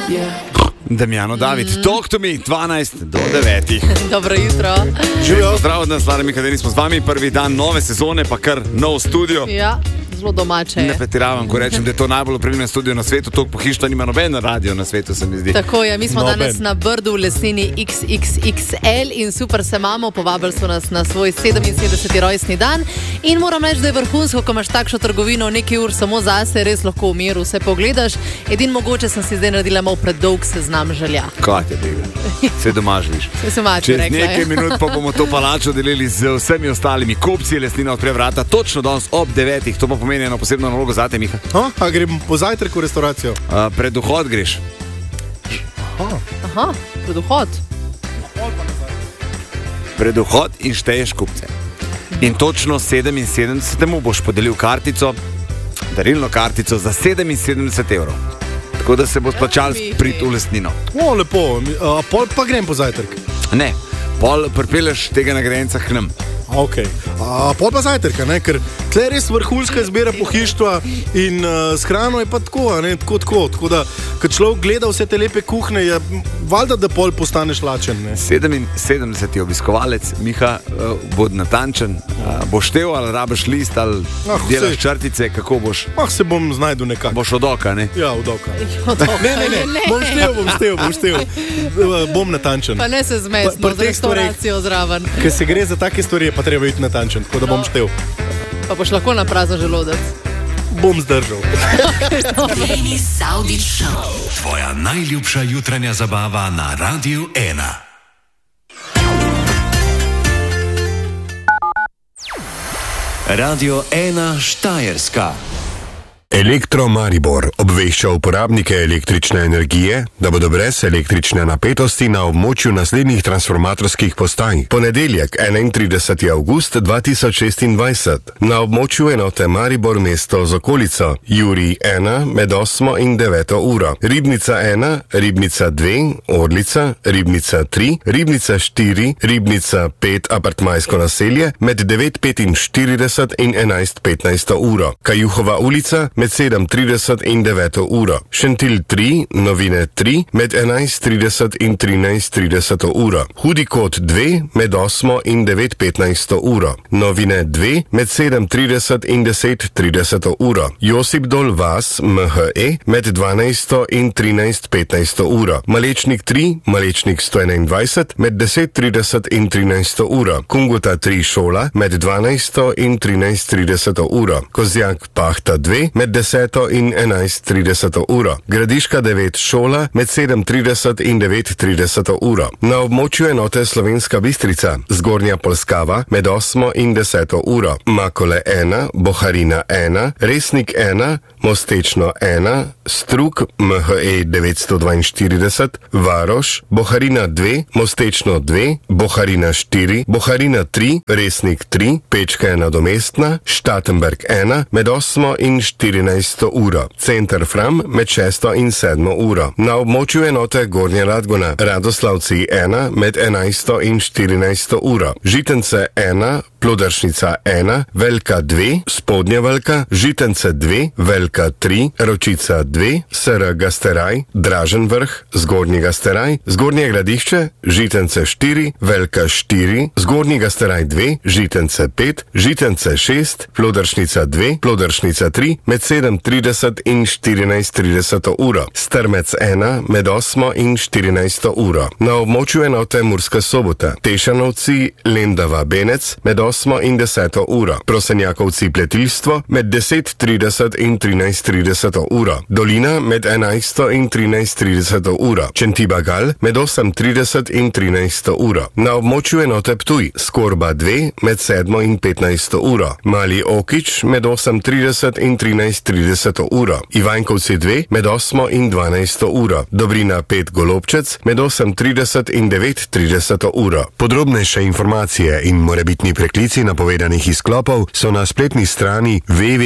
Damjano David, Talk to me, 12 do 9. Dobro jutro. Živijo. Zdravo od nas, Lara Mikadeni smo z vami, prvi dan nove sezone, pa kar nov studio. Ja, zelo domače. Ne pretiravam, ko rečem, da je to najbolj opremljen studio na svetu, toliko pohištva nima noben radio na svetu, se mi zdi. Tako je, mi smo danes na Brdu v lesnini XXXL in super se imamo, povabili so nas na svoj 77. rojstni dan in moram reči, da je vrhunsko, ko imaš takšno trgovino nekaj ur samo zase, res lahko v miru vse pogledaš. Edin mogoče sem si zdaj naredila malo predolg seznam želja. Kaj te tega? Se doma živiš. Čez nekaj minut pa bomo to palačo delili z vsemi ostalimi kupci. Lesnina odpre vrata točno danes ob 9. To pa pomeni eno posebno nalogo zate, Miha. A grem po zajtrku v restauracijo? Pred vhod greš. Aha, pred vhod. Pred vhod in šteješ kupce. In točno 77. boš podelil kartico, darilno kartico za 77 evrov. Tako da se bo splačal prid v lesnino. O, lepo. Pol pa grem po zajtrk? Ne, pol pripeleš tega nagrajenca k nam. Ok. Pol pa zajtrka, ne? Ker tle je res vrhunska izbira pohištva in s hrano je pa tako, ne? Tako da, kad človek gleda vse te lepe kuhne, je valjda, da pol postaneš lačen, ne? 77. obiskovalec, Miha, bod natančen. Boš štev ali rabiš list ali delaš črtice, kako boš? Se bom znajdu nekako. Boš od oka, ne? Ja, od oka. Ne. Bom štev. Bom natančen. Pa ne se zmestno z restauracijo zraven. Ker se gre za take stvari, pa treba biti natančen, tako da bom štev. Pa boš lahko na prazen želodec. Bom zdržal. Tvoja najljubša jutranja zabava na Radiu 1. Radio 1 Štajerska. Elektro Maribor obvešča uporabnike električne energije, da bodo brez električne napetosti na območju naslednjih transformatorskih postaj. Ponedeljek, 31. avgust 2026, na območju enote Maribor mesto z okolico, Jurij 1 med 8 in 9 uro, Ribnica 1, Ribnica 2, Orlica, Ribnica 3, Ribnica 4, Ribnica 5 apartmajsko naselje med 9:45 in 11:15 uro, Kajuhova ulica med 7:30 in 9 uro, Šentilj 3, Novine 3 med 11:30 in 13:30 uro, Hudi kot 2 med 8 in 9:15 uro, Novine 2 med 7:30 in 10:30 uro, Josip Dol vas MHE med 12 in 13:15 uro, Malečnik 3, Malečnik 121 med 10:30 in 13 uro, Kungota 3 šola med 12 in 13:30 uro, Kozjak Pahta 2 med 10 in 11:30 uro, Gradiška 9 šola med 7:30 in 9:30 uro, na območju enote Slovenska Bistrica, Zgornja Polskava med 8 in 10 uro, Makole 1, Boharina 1, Resnik 1, Mostečno 1, Struk MHE 942, Varoš, Boharina 2, Mostečno 2, Boharina 4, Boharina 3, Resnik 3, Pečka je nadomestna, Štatenberg 1 med 8 in 14 uro, Center Fram med 6 in 7 uro, na območju enote Gornja Radgona, Radoslavci 1 med 11 in 14 uro, Žitence 1, Ploderšnica 1, Velka 2, Spodnja Velka, Žitence 2, Velka 3, Ročica 2, SR Gasteraj, Dražen vrh, Zgornji Gasteraj, Zgornje Gradišče, Žitence 4, Velka 4, Zgornji Gasteraj 2, Žitence 5, Žitence 6, Ploderšnica 2, Ploderšnica 3 med 7:30 in 14:30 uro, Strmec 1 med 8 in 14 uro, na območju enote Murska Sobota, Tešanovci, Lendava Benec med 8 in 10 uro, Prosenjakovci Pletilstvo med 10:30 in 13:30 uro, Dolina med 11 in 13:30 uro, Čentibagal med 8:30 in 13 uro, na območju enote Ptuj, Skorba 2 med 7 in 15 uro, Mali Okič med 8:30 in 13:30 uro, Ivankovci 2 med 8 in 12 uro, Dobrina 5 Golobčec med 8:30 in 9:30 uro. Podrobnejše informacije in morebitni preklici napovedanih izklopov so na spletni strani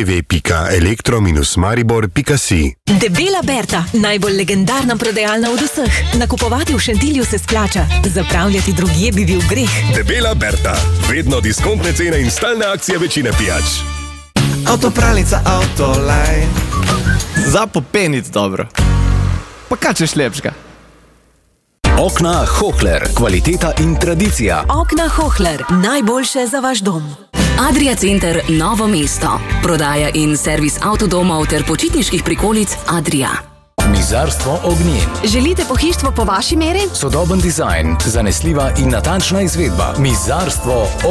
www.elektro-maribor.si. Debela Berta, najbolj legendarna prodajalna od vseh. Nakupovati v Šentilju se splača, zapravljati drugje bi bil greh. Debela Berta, vedno diskontne cene in stalne akcije večine pijač. Avtopralnica Autoline, za popenit dobro. pa kaj češ lepšega? Okna Hohler, kvaliteta in tradicija. Okna Hohler, najboljše za vaš dom. Adria Center Novo mesto. Prodaja in servis avtodomov ter počitniških prikolic Adria. Mizarstvo Ognjen. Želite pohištvo po vaši meri? Sodoben dizajn, zanesljiva in natančna izvedba. Mizarstvo